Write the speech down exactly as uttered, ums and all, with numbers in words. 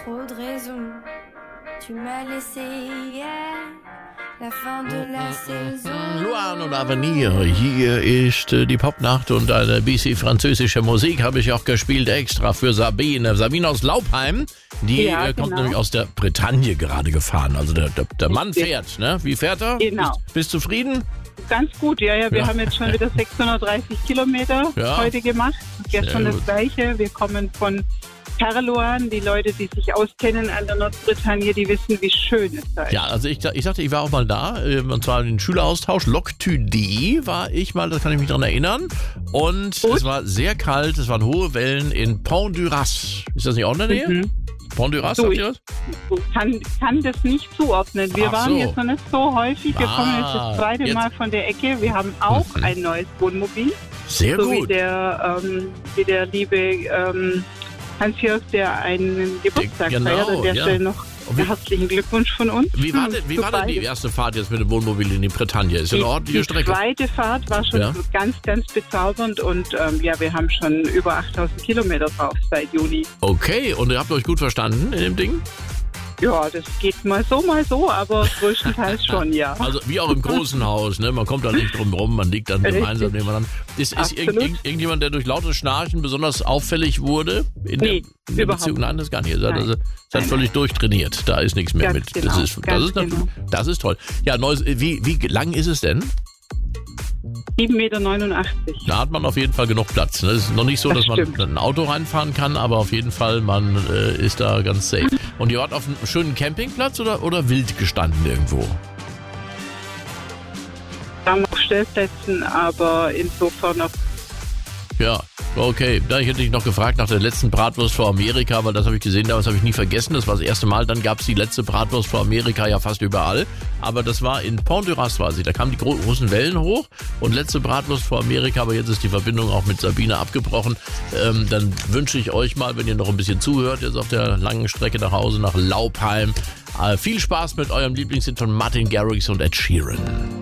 trop de raisons. Tu m'as laissé hier, la fin de la saison. Luan und Avenir, hier ist äh, die Popnacht und eine bisschen französische Musik habe ich auch gespielt extra für Sabine. Sabine aus Laupheim, die Ja, äh, kommt genau. nämlich aus der Bretagne gerade gefahren. Also der, der, der Mann fährt, ne? Wie fährt er? Genau. Bist, bist zufrieden? Ganz gut, ja, ja. Wir Ja. haben jetzt schon wieder sechshundertdreißig Kilometer Ja. heute gemacht. Gestern Sehr das gut. Gleiche. Wir kommen von Carloan. Die Leute, die sich auskennen an der Nordbretagne, die wissen, wie schön es da ist. Ja, also ich, ich sagte, ich war auch mal da, äh, und zwar den Schüleraustausch. Loctude war ich mal, das kann ich mich dran erinnern. Und Gut. es war sehr kalt, es waren hohe Wellen in Pont du Ras. Ist das nicht auch in der Nähe? Mhm. Pont du Ras, So, sagt ich- ihr das? Ich kann, kann das nicht zuordnen. Wir Ach waren so. jetzt noch nicht so häufig. Wir Ah, kommen jetzt das zweite jetzt- Mal von der Ecke. Wir haben auch Mhm. ein neues Wohnmobil. Sehr So wie gut. der, ähm, wie der liebe ähm, Hans-Jörg, der einen Geburtstag Genau, feiert. An der ja. Stelle noch Und wie- herzlichen Glückwunsch von uns. Wie war Hm, denn, wie zu war denn die beiden. erste Fahrt jetzt mit dem Wohnmobil in die Bretagne? Ist ja eine ordentliche Die Strecke. zweite Fahrt war schon Ja. ganz, ganz bezaubernd und ähm, ja, wir haben schon über achttausend Kilometer drauf seit Juni. Okay, und ihr habt euch gut verstanden in dem Ding? Ja, das geht mal so, mal so, aber größtenteils schon, ja. Also wie auch im großen Haus, ne? Man kommt da nicht drum rum, man liegt dann Richtig. gemeinsam nebeneinander. Ist, ist irg Absolut. irg irgendjemand, der durch lautes Schnarchen besonders auffällig wurde? In der, Nee, in der überhaupt Beziehung? Nein, das gar nicht. Ihr seid, Nein. also, seid Nein, völlig durchtrainiert. Da ist nichts mehr Ganz mit. Das genau, ist, das, ganz ist, genau. das ist toll. Ja, neues, wie, wie lang ist es denn? sieben Meter neunundachtzig. Da hat man auf jeden Fall genug Platz. Es ist noch nicht so, Das dass man stimmt. ein Auto reinfahren kann, aber auf jeden Fall, man äh, ist da ganz safe. Und ihr wart auf einem schönen Campingplatz oder, oder wild gestanden irgendwo? Wir haben auch Stellplätzen, aber insofern noch. Ja, okay. Da hätte ich noch gefragt nach der letzten Bratwurst vor Amerika, weil das habe ich gesehen, das habe ich nie vergessen. Das war das erste Mal. Dann gab es die letzte Bratwurst vor Amerika ja fast überall. Aber das war in Pont du Ras, war sie. Da kamen die gro- großen Wellen hoch und letzte Bratwurst vor Amerika. Aber jetzt ist die Verbindung auch mit Sabine abgebrochen. Ähm, dann wünsche ich euch mal, wenn ihr noch ein bisschen zuhört, jetzt auf der langen Strecke nach Hause nach Laupheim, äh, viel Spaß mit eurem Lieblingshit von Martin Garrix und Ed Sheeran.